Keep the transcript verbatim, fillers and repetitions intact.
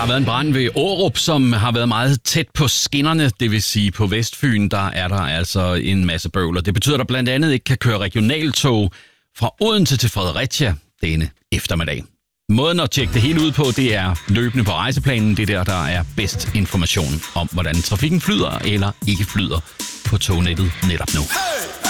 har været en brand ved Aarup, som har været meget tæt på skinnerne. Det vil sige, på Vestfyn, der er der altså en masse bøvler. Det betyder, at der blandt andet ikke kan køre regionaltog fra Odense til Fredericia denne eftermiddag. Måden at tjekke det hele ud på, det er løbende på rejseplanen. Det er der, der er bedst information om, hvordan trafikken flyder eller ikke flyder på tognettet netop nu.